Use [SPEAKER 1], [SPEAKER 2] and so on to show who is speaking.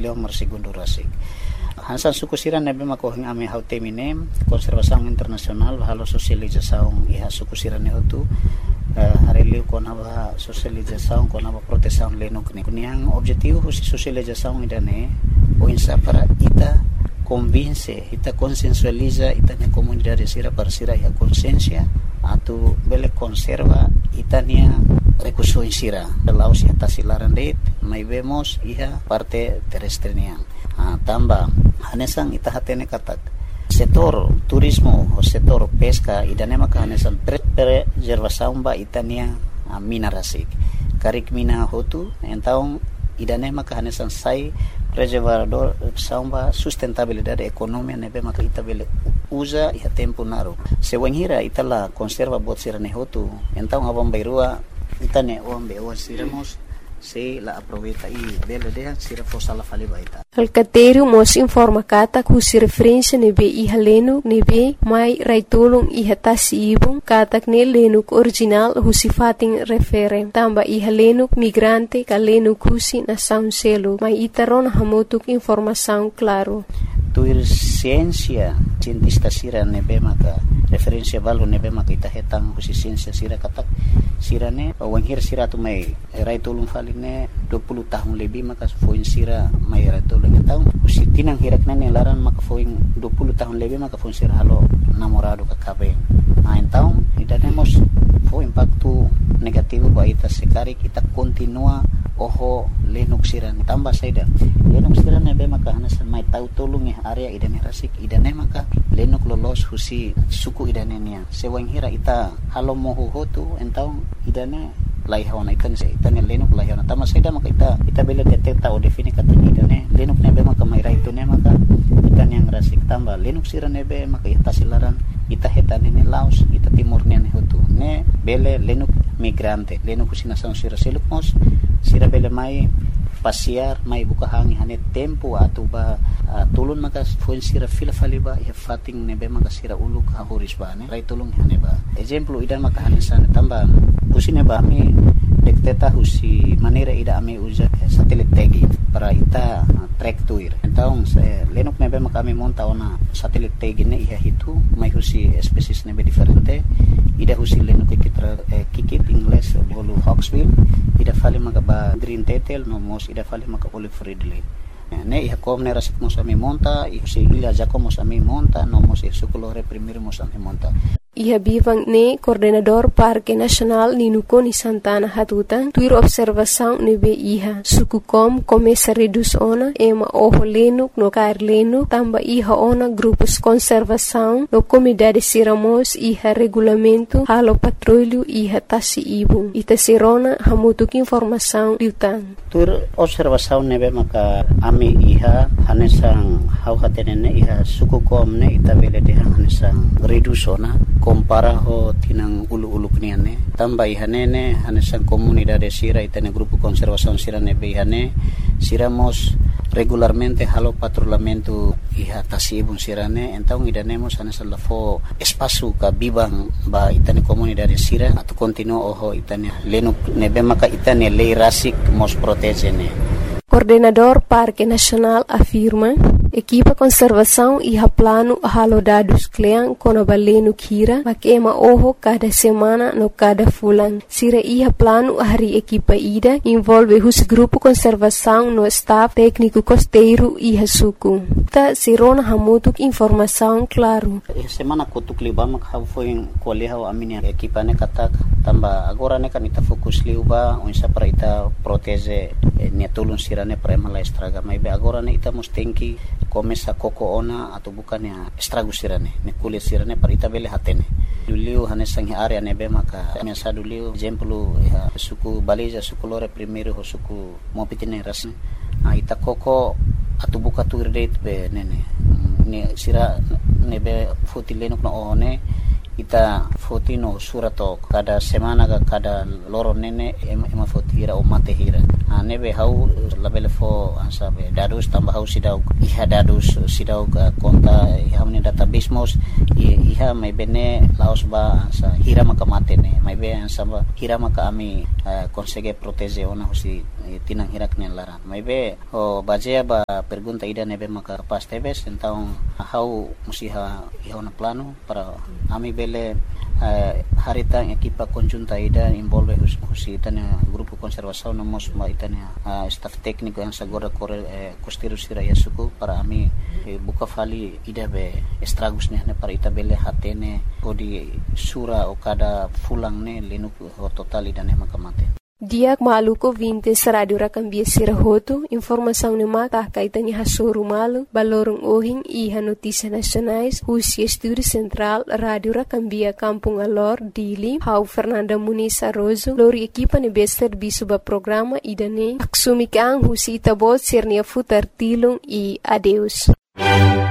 [SPEAKER 1] Leon Marsegundo Rasik. Hansan suku sira nebe makohing ame haute minem konservasaun internasional halo sosializasaun iha suku sira ne hotu hareliu konaba sosializasaun konaba protesaun lenuk ne kuniang objetivo husi sosializasaun idane oinsa para ita convince, ita consensualiza ita ne comunidade sira para sira iha konsensia atu bele konserva ita nia recursos sira laos iha tasilaran det mai vemos iha parte terrestre niang tambah hanesan ita hatene katak sektor turismo o sektor pesca idane maka hanesan preservasaun ba itania mina Rasik karik mina hotu entaung idane maka hanesan sai preservador saumba sustentabilidade ekonomi nebe maka ita bele usa iha tempo naro sewenghira itala konserva bot sirane hotu entaung abang bairua itane ombe o siramos se la aproveita e bela de sira fossa la fale baita
[SPEAKER 2] alcaterio mos informa kata ku si referência nebe iha lenu nebe mai raitulung iha tasibung katak ne lenuk original husi fating refere tamba iha lenuk migrante ka lenuk husi na sound selo mai itaron hamutuk informação claro
[SPEAKER 1] tuir ciência cientista sira nebe maka referência valu nebe maka ita hetang husi ciência sira katak sira ne wanghir sira tu mai raitulung faline 20 tahun lebih maka foin sira mai raitulung tahun husi tinang hirak nene laran maka foin 20 tahun lebih maka foin sira halo namorado ka kabe então idanemos fo impacto negativo ba ita sekari kita continua oho lenuk sira tambah saida lenuk sira nebe maka hanasan mai tau tolong area idane Rasik idane maka lenuk lolos husi suku idane nia sewang hira ita halo moho hotu entau idane laihona ikan se itane lenuk laihona tama saida maka ita bela detecta o defini kata idane lenuk nebe maka mai itu ne maka itan yang Rasik tambah lenuk sira nebe maka ita silaran ita hetane ne Laos ita timur ne hotu ne bele lenuk migrante lenuk husina sang sira selukmos sira bele mai pasiar mai buka hangi hane tempo atu ba tulun maka fuen sira fila faliba ya fating nebe maka sira uluk hahuris ba ne rai tulung hane ba exemplo idan maka hane sana tamba usine ba mi dekteta husi manera ida ame uja satelit tagi para ita track tuir então lenuk nebe maka mi monta ona satelit tagi ne iha hitu mai husi species nebe diferente ida husi lenuk kikit English bolu Hawksbill ida fali maka ba green tetel no mos ida fali maka olive ridley ne iha kom ne Rasik mos ami monta ihusi ila jako mos ami monta no mos sukulore primir mos ami monta
[SPEAKER 2] iha bivang ne coordenador Parque Nacional Ninukoni Santana Hatutan tuir observação nebe iha suku kom começa reduz ona ema oho lenuk no kair lenuk tamba iha ona grupos conservação no comunidade siramos iha regulamento halo patrulho iha tasi ibung ita sirona hamutuk informação liutan
[SPEAKER 1] tuir observação nebe maka ami iha hanesang hau hatenene iha suku kom ne ita bele de hanesang reduz ona compara ho tinang ulu-ulu kniane tambah ihanene hanesan comunidade sira itane grupo conservação sira nebe ihane siramos regularmente halo patrulhamento iha tasibun sirane então idanemos hanesan lafo espaço ka bibang ba itane comunidade sira atau continua oho itane lenuk nebe maka itane lei Rasik mos protegene.
[SPEAKER 2] Coordenador Parque Nacional afirma equipa conservação e plano halo dados kleang kono balenu kira makema oho cada semana no cada fulan sira iha plano hari equipa ida envolve hus grupo conservação no staff técnico costeiro iha suku ta sirona hamutuk informação claro
[SPEAKER 1] semana kutuk libam foi koleha aminia equipa ne katak tamba agora ne kan ita fokus liuba unsa para ita protege ne tulun sirane prema la estraga mai be agora ne ita mustenki começa koko ona atau bukan ya estrago sirane ne kulit sirane para ita bele hatene dulu hanesang area nebe maka mesa dulu exemplo ya suku Baliza suku lore primeiro ho suku mopitine ras ita koko atau buka tu rate be nene ne sira nebe futilenok no one ita fotino surato kada semana kada loro nene ema fotira o mate hira nebe hau labele fo ansabe dadus tambah hau sidau iha dadus sidau konta iha meni database mos iha mai bene laos ba ansa hira maka mate ne mai be ansaba hira maka ami consegue proteger ona husi tinang hirak ne laran mai be o baje ba pergunta ida nebe maka pas tebes então hau musiha iha na plano para ami bele harita equipa conjunta ida envolve husi itana grupo conservação no mos ma itana staff técnico yang sagora costeiro sira yasuku para ami buka fali ida be estragos ne para ita bele hatene podi sura o kada fulang ne lenu total ida ne makamate.
[SPEAKER 2] Diak maluko 20 Radio Rakambia Sirahoto, informação ne mata kaitan iha soru malu, balorong ohing iha notícia nacionais, husi estúdio central Radio Rakambia Kampung Alor, Dili, hau Fernanda Muniz Arrozo, lori equipa ne bester bisuba programa idane, aksumikang husi itabot sirnia futar tilung I adeus.